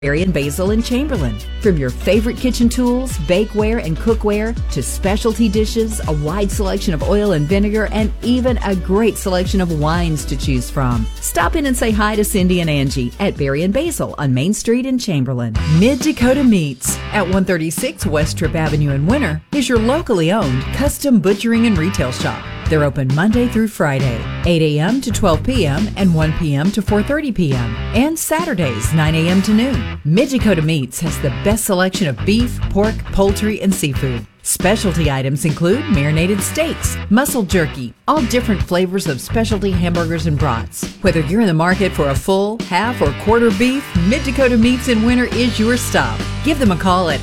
Marion Basil in Chamberlain. From your favorite kitchen tools, bakeware, and cookware to specialty dishes, a wide selection of oil and vinegar, and even a great selection of wines to choose from. Stop in and say hi to Cindy and Angie at Barry and Basil on Main Street in Chamberlain. Mid-Dakota Meats at 136 West Trip Avenue in Winter is your locally owned custom butchering and retail shop. They're open Monday through Friday, 8 a.m. to 12 p.m. and 1 p.m. to 4:30 p.m. and Saturdays, 9 a.m. to noon. Mid-Dakota Meats has the best selection of beef, pork, poultry, and seafood. Specialty items include marinated steaks, muscle jerky, all different flavors of specialty hamburgers and brats. Whether you're in the market for a full, half, or quarter beef, Mid-Dakota Meats in Winter is your stop. Give them a call at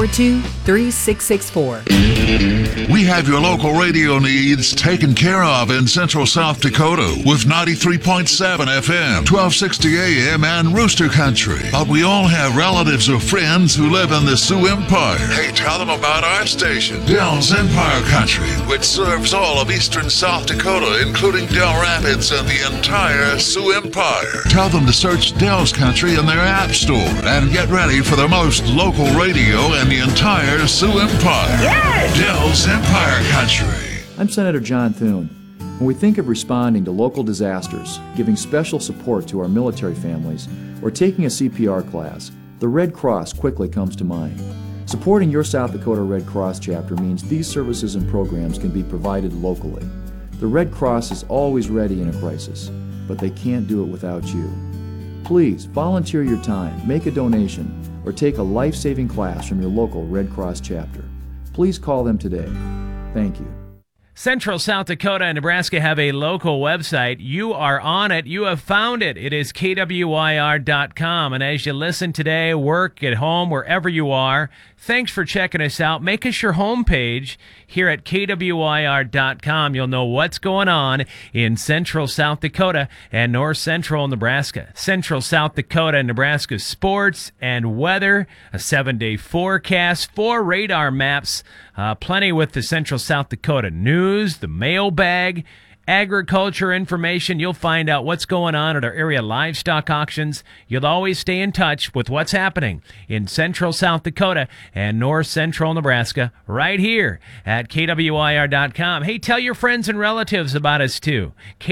842-3664. We have your local radio needs taken care of in Central South Dakota with 93.7 FM, 1260 AM, and Rooster Country. But we all have relatives or friends who live in the Sioux Empire. Hey, tell them about our station, Dell's Empire Country, which serves all of eastern South Dakota, including Dell Rapids and the entire Sioux Empire. Tell them to search Dell's Country in their app store and get ready for the most local radio in the entire Sioux Empire. Yes! Dell's Empire Country. I'm Senator John Thune. When we think of responding to local disasters, giving special support to our military families, or taking a CPR class, the Red Cross quickly comes to mind. Supporting your South Dakota Red Cross chapter means these services and programs can be provided locally. The Red Cross is always ready in a crisis, but they can't do it without you. Please volunteer your time, make a donation, or take a life-saving class from your local Red Cross chapter. Please call them today. Thank you. Central South Dakota and Nebraska have a local website. You are on it. You have found it. It is KWYR.com. And as you listen today, work, at home, wherever you are, thanks for checking us out. Make us your homepage here at KWYR.com. You'll know what's going on in Central South Dakota and North Central Nebraska. Central South Dakota and Nebraska sports and weather, a 7-day forecast, 4 radar maps, plenty with the Central South Dakota news, the mailbag, agriculture information. You'll find out what's going on at our area livestock auctions. You'll always stay in touch with what's happening in Central South Dakota and North Central Nebraska right here at KWYR.com. Hey, tell your friends and relatives about us too.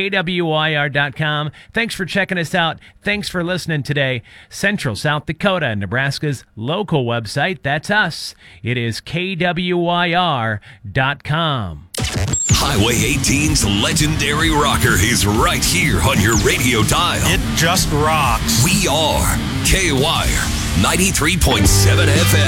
KWYR.com. Thanks for checking us out. Thanks for listening today. Central South Dakota and Nebraska's local website. That's us. It is KWYR.com. Highway 18's legendary rocker is right here on your radio dial. It just rocks. We are KWYR 93.7 FM.